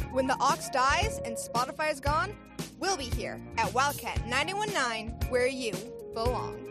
When the aux dies and Spotify is gone, we'll be here at Wildcat 91.9, where you belong.